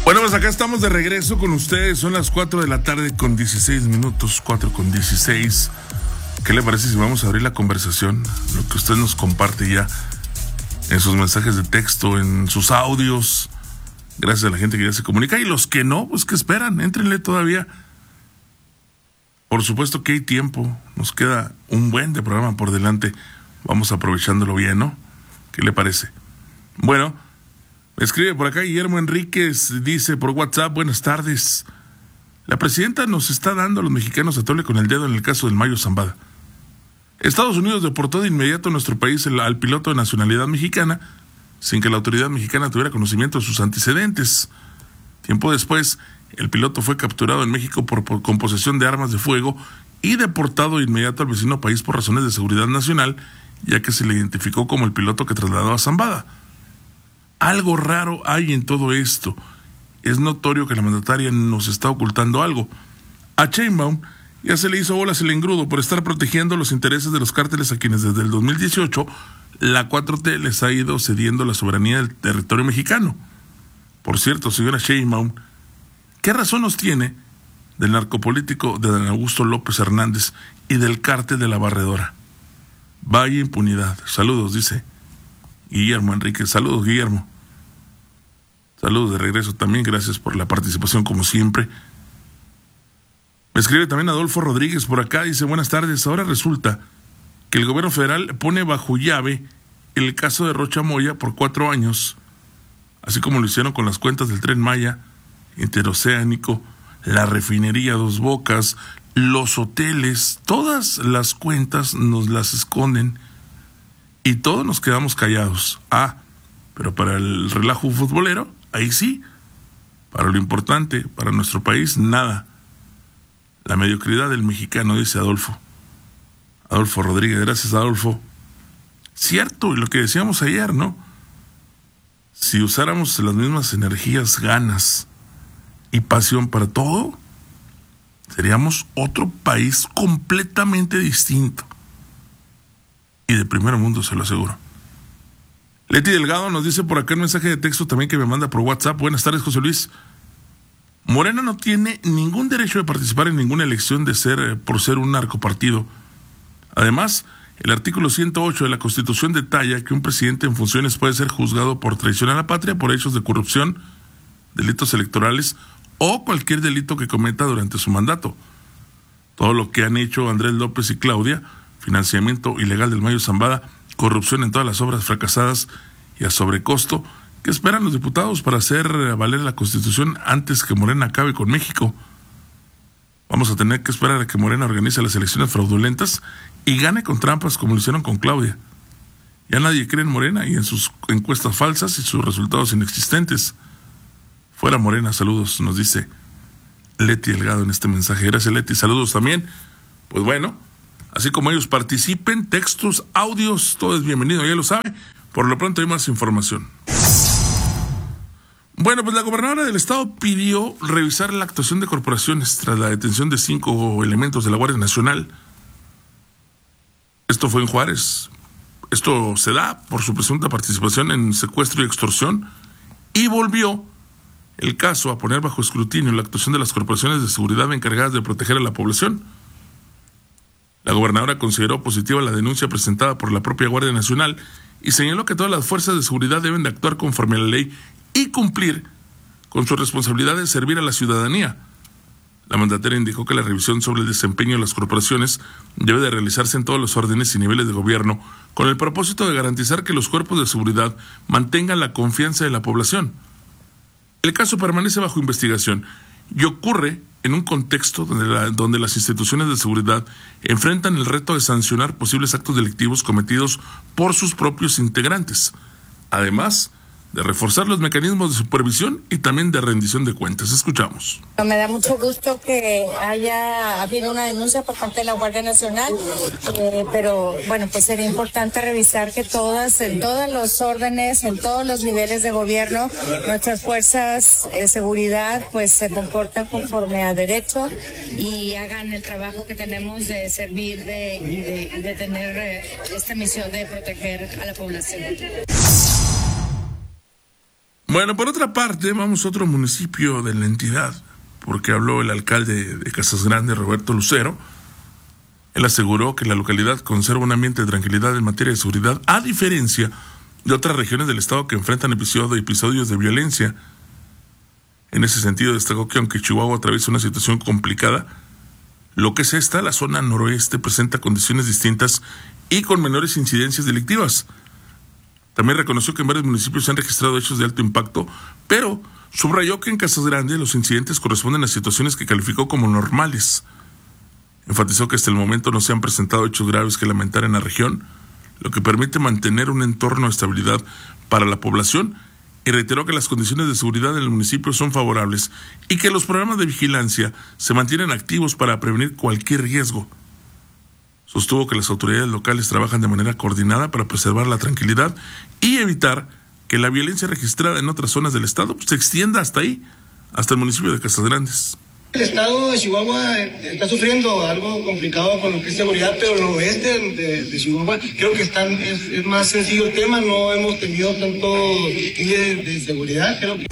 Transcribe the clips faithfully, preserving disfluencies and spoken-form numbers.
Bueno, pues acá estamos de regreso con ustedes. Son las cuatro de la tarde con dieciséis minutos, cuatro con dieciséis. ¿Qué le parece si vamos a abrir la conversación? Lo que usted nos comparte ya en sus mensajes de texto, en sus audios. Gracias a la gente que ya se comunica. Y los que no, pues que esperan, éntrenle todavía. Por supuesto que hay tiempo. Nos queda un buen de programa por delante. Vamos aprovechándolo bien, ¿no? ¿Qué le parece? Bueno, me escribe por acá Guillermo Enríquez, dice por WhatsApp: buenas tardes. La presidenta nos está dando a los mexicanos a tole con el dedo en el caso del Mayo Zambada. Estados Unidos deportó de inmediato a nuestro país el, al piloto de nacionalidad mexicana sin que la autoridad mexicana tuviera conocimiento de sus antecedentes. Tiempo después, el piloto fue capturado en México por, por con posesión de armas de fuego y deportado de inmediato al vecino país por razones de seguridad nacional, ya que se le identificó como el piloto que trasladó a Zambada. Algo raro hay en todo esto. Es notorio que la mandataria nos está ocultando algo. A Sheinbaum ya se le hizo bolas el engrudo por estar protegiendo los intereses de los cárteles a quienes desde el dos mil dieciocho la cuatro T les ha ido cediendo la soberanía del territorio mexicano. Por cierto, señora Sheinbaum, ¿qué razón nos tiene del narcopolítico de don Augusto López Hernández y del cártel de la Barredora? Vaya impunidad. Saludos, dice Guillermo Enrique. Saludos, Guillermo. Saludos de regreso también. Gracias por la participación, como siempre. Me escribe también Adolfo Rodríguez por acá. Dice: buenas tardes. Ahora resulta que el gobierno federal pone bajo llave el caso de Rocha Moya por cuatro años, así como lo hicieron con las cuentas del Tren Maya, Interoceánico, la refinería Dos Bocas, los hoteles. Todas las cuentas nos las esconden y todos nos quedamos callados. Ah, pero para el relajo futbolero, ahí sí. Para lo importante, para nuestro país, nada. La mediocridad del mexicano, dice Adolfo. Adolfo Rodríguez, gracias, Adolfo. Cierto, y lo que decíamos ayer, ¿no? Si usáramos las mismas energías, ganas y pasión para todo, seríamos otro país completamente distinto. Y de primer mundo, se lo aseguro. Leti Delgado nos dice por acá un mensaje de texto también que me manda por WhatsApp. Buenas tardes, José Luis. Morena no tiene ningún derecho de participar en ninguna elección de ser por ser un narcopartido. Además, el artículo ciento ocho de la Constitución detalla que un presidente en funciones puede ser juzgado por traición a la patria, por hechos de corrupción, delitos electorales o cualquier delito que cometa durante su mandato. Todo lo que han hecho Andrés López y Claudia, financiamiento ilegal del Mayo Zambada, corrupción en todas las obras fracasadas y a sobrecosto, ¿qué esperan los diputados para hacer valer la Constitución antes que Morena acabe con México? Vamos a tener que esperar a que Morena organice las elecciones fraudulentas y gane con trampas como lo hicieron con Claudia. Ya nadie cree en Morena y en sus encuestas falsas y sus resultados inexistentes. Fuera Morena, saludos, nos dice Leti Delgado en este mensaje. Gracias, Leti, saludos también. Pues bueno, así como ellos participen, textos, audios, todo es bienvenido, ya lo sabe. Por lo pronto hay más información. Bueno, pues la gobernadora del estado pidió revisar la actuación de corporaciones tras la detención de cinco elementos de la Guardia Nacional. Esto fue en Juárez. Esto se da por su presunta participación en secuestro y extorsión, y volvió el caso a poner bajo escrutinio la actuación de las corporaciones de seguridad encargadas de proteger a la población. La gobernadora consideró positiva la denuncia presentada por la propia Guardia Nacional y señaló que todas las fuerzas de seguridad deben de actuar conforme a la ley y cumplir con su responsabilidad de servir a la ciudadanía. La mandataria indicó que la revisión sobre el desempeño de las corporaciones debe de realizarse en todos los órdenes y niveles de gobierno con el propósito de garantizar que los cuerpos de seguridad mantengan la confianza de la población. El caso permanece bajo investigación y ocurre en un contexto donde, la, donde las instituciones de seguridad enfrentan el reto de sancionar posibles actos delictivos cometidos por sus propios integrantes, además de reforzar los mecanismos de supervisión y también de rendición de cuentas. Escuchamos. Me da mucho gusto que haya habido una denuncia por parte de la Guardia Nacional, eh, pero bueno, pues sería importante revisar que todas, en todos los órdenes, en todos los niveles de gobierno, nuestras fuerzas de seguridad pues se comportan conforme a derecho y hagan el trabajo que tenemos de servir, de, de, de tener eh, esta misión de proteger a la población. Bueno, por otra parte, vamos a otro municipio de la entidad, porque habló el alcalde de Casas Grandes, Roberto Lucero. Él aseguró que la localidad conserva un ambiente de tranquilidad en materia de seguridad, a diferencia de otras regiones del estado que enfrentan episodios, episodios de violencia. En ese sentido, destacó que aunque Chihuahua atraviesa una situación complicada, lo que es esta, la zona noroeste, presenta condiciones distintas y con menores incidencias delictivas. También reconoció que en varios municipios se han registrado hechos de alto impacto, pero subrayó que en Casas Grandes los incidentes corresponden a situaciones que calificó como normales. Enfatizó que hasta el momento no se han presentado hechos graves que lamentar en la región, lo que permite mantener un entorno de estabilidad para la población, y reiteró que las condiciones de seguridad en el municipio son favorables y que los programas de vigilancia se mantienen activos para prevenir cualquier riesgo. Sostuvo que las autoridades locales trabajan de manera coordinada para preservar la tranquilidad y evitar que la violencia registrada en otras zonas del estado pues, se extienda hasta ahí, hasta el municipio de Casas Grandes. El estado de Chihuahua está sufriendo algo complicado con lo que es seguridad, pero el oeste de, de Chihuahua creo que están, es, es más sencillo el tema, no hemos tenido tanto índice de seguridad, creo que...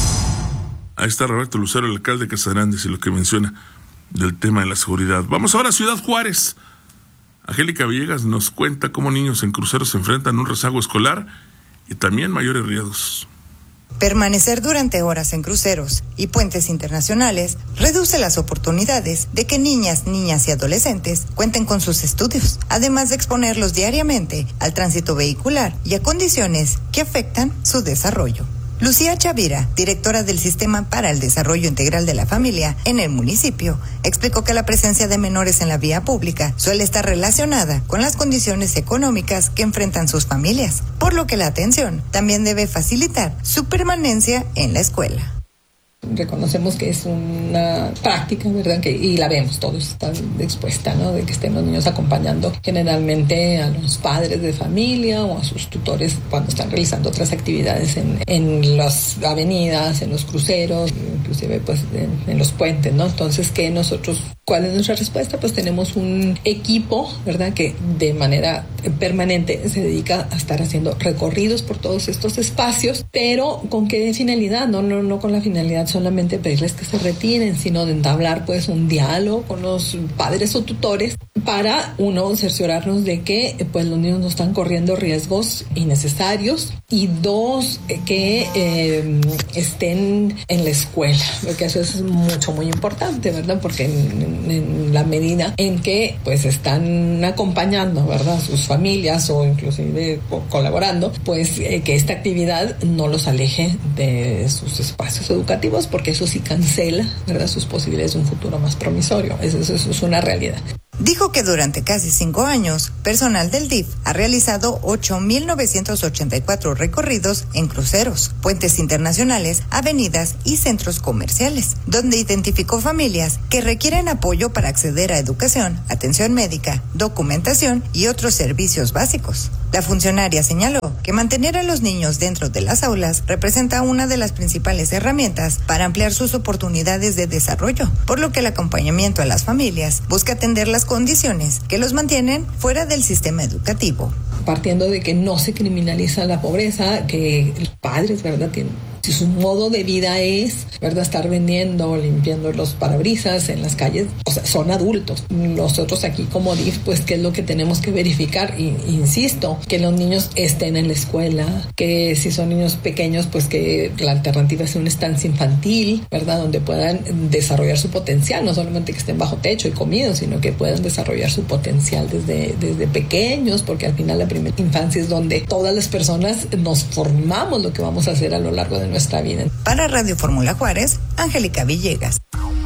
Ahí está Roberto Lucero, el alcalde de Casas Grandes, y lo que menciona del tema de la seguridad. Vamos ahora a Ciudad Juárez. Angélica Villegas nos cuenta cómo niños en cruceros se enfrentan a un rezago escolar y también mayores riesgos. Permanecer durante horas en cruceros y puentes internacionales reduce las oportunidades de que niñas, niñas y adolescentes cuenten con sus estudios, además de exponerlos diariamente al tránsito vehicular y a condiciones que afectan su desarrollo. Lucía Chavira, directora del Sistema para el Desarrollo Integral de la Familia en el municipio, explicó que la presencia de menores en la vía pública suele estar relacionada con las condiciones económicas que enfrentan sus familias, por lo que la atención también debe facilitar su permanencia en la escuela. Reconocemos que es una práctica, ¿verdad? Que, y la vemos, todos están expuesta, ¿no? De que estén los niños acompañando generalmente a los padres de familia o a sus tutores cuando están realizando otras actividades en, en las avenidas, en los cruceros, inclusive pues en, en los puentes, ¿no? Entonces, ¿qué nosotros, cuál es nuestra respuesta? Pues tenemos un equipo, ¿verdad? Que de manera permanente se dedica a estar haciendo recorridos por todos estos espacios, pero ¿con qué finalidad? No, no, no con la finalidad solamente pedirles que se retiren, sino de entablar pues un diálogo con los padres o tutores para, uno, cerciorarnos de que pues los niños no están corriendo riesgos innecesarios, y dos, que eh, estén en la escuela, porque eso es mucho, muy importante, ¿verdad? Porque en, en la medida en que pues están acompañando, ¿verdad?, sus familias o inclusive colaborando, pues eh, que esta actividad no los aleje de sus espacios educativos, porque eso sí cancela, ¿verdad?, sus posibilidades de un futuro más promisorio. Eso, eso, eso es una realidad. Dijo que durante casi cinco años, personal del D I F ha realizado ocho mil novecientos ochenta y cuatro recorridos en cruceros, puentes internacionales, avenidas y centros comerciales, donde identificó familias que requieren apoyo para acceder a educación, atención médica, documentación y otros servicios básicos. La funcionaria señaló que mantener a los niños dentro de las aulas representa una de las principales herramientas para ampliar sus oportunidades de desarrollo, por lo que el acompañamiento a las familias busca atender las condiciones que los mantienen fuera del sistema educativo. Partiendo de que no se criminaliza la pobreza, que los padres, ¿verdad?, tienen, si su modo de vida es, ¿verdad?, estar vendiendo, limpiando los parabrisas en las calles, o sea, son adultos. Nosotros aquí como D I F, pues, ¿qué es lo que tenemos que verificar? Y, insisto, que los niños estén en la escuela, que si son niños pequeños, pues que la alternativa sea una estancia infantil, ¿verdad?, donde puedan desarrollar su potencial, no solamente que estén bajo techo y comidos, sino que puedan desarrollar su potencial desde, desde pequeños, porque al final la primera infancia es donde todas las personas nos formamos lo que vamos a hacer a lo largo de nuestra vida. Para Radio Fórmula Juárez, Angélica Villegas.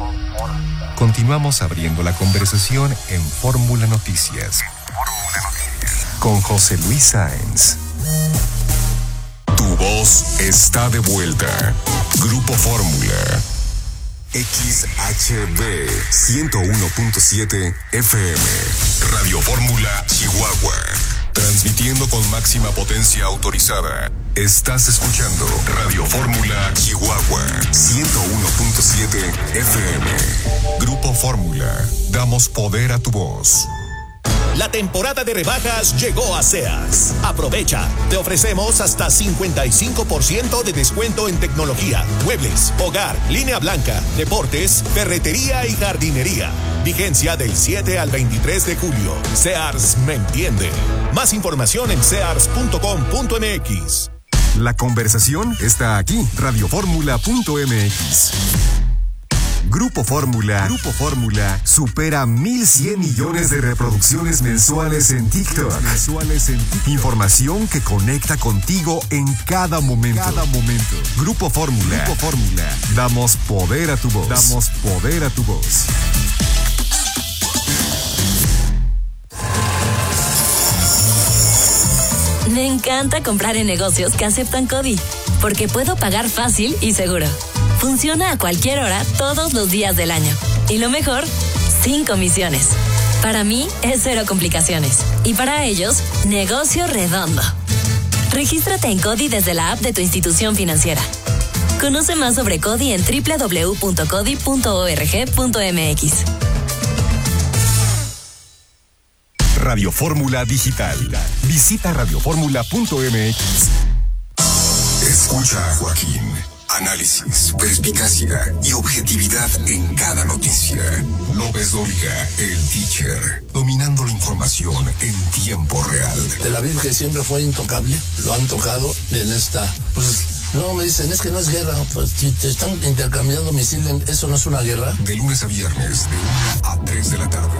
Continuamos abriendo la conversación en Fórmula Noticias con José Luis Sáenz. Tu voz está de vuelta. Grupo Fórmula. X H B ciento uno punto siete F M. Radio Fórmula Chihuahua. Transmitiendo con máxima potencia autorizada. Estás escuchando Radio Fórmula Chihuahua ciento uno punto siete F M. Grupo Fórmula. Damos poder a tu voz. La temporada de rebajas llegó a Sears. Aprovecha. Te ofrecemos hasta cincuenta y cinco por ciento de descuento en tecnología, muebles, hogar, línea blanca, deportes, ferretería y jardinería. Vigencia del siete al veintitrés de julio. Sears me entiende. Más información en sears punto com punto m x. La conversación está aquí. radio fórmula punto m x. Grupo Fórmula, Grupo Fórmula supera mil cien millones de reproducciones mensuales en TikTok. Mensuales en TikTok. Información que conecta contigo en cada momento. Cada momento. Grupo Fórmula, Grupo Fórmula. Damos poder a tu voz. Damos poder a tu voz. Me encanta comprar en negocios que aceptan CODI, porque puedo pagar fácil y seguro. Funciona a cualquier hora, todos los días del año. Y lo mejor, sin comisiones. Para mí, es cero complicaciones. Y para ellos, negocio redondo. Regístrate en CODI desde la app de tu institución financiera. Conoce más sobre CODI en doble u doble u doble u punto codi punto org punto m x. Radio Fórmula Digital. Visita radio fórmula punto m x. Escucha a Joaquín. Análisis, perspicacia y objetividad en cada noticia. López Dóriga, el teacher, dominando la información en tiempo real. Tel Aviv, que siempre fue intocable, lo han tocado en esta, pues, no me dicen, es que no es guerra, pues si te están intercambiando misiles, eso no es una guerra. De lunes a viernes, de una a tres de la tarde.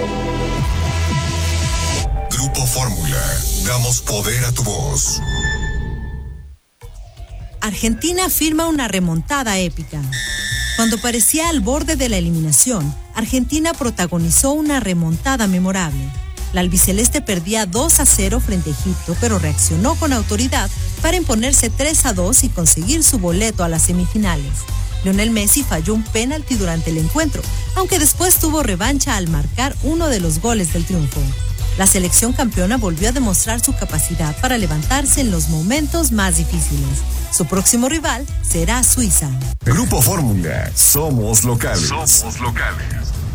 Grupo Fórmula, damos poder a tu voz. Argentina firma una remontada épica. Cuando parecía al borde de la eliminación, Argentina protagonizó una remontada memorable. La albiceleste perdía dos a cero frente a Egipto, pero reaccionó con autoridad para imponerse tres a dos y conseguir su boleto a las semifinales. Lionel Messi falló un penalti durante el encuentro, aunque después tuvo revancha al marcar uno de los goles del triunfo. La selección campeona volvió a demostrar su capacidad para levantarse en los momentos más difíciles. Su próximo rival será Suiza. Grupo Fórmula, somos locales. Somos locales.